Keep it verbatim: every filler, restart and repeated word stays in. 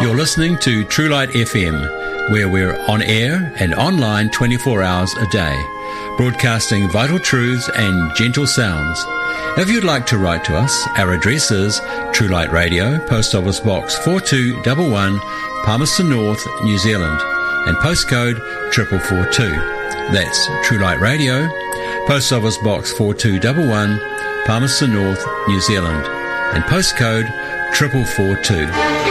You're listening to True Light F M, where we're on air and online twenty-four hours a day, broadcasting vital truths and gentle sounds. If you'd like to write to us, our address is True Light Radio, Post Office Box four two one one, Palmerston North, New Zealand, and postcode triple four two. That's True Light Radio, Post Office Box four two one one, Palmerston North, New Zealand, and postcode triple four two.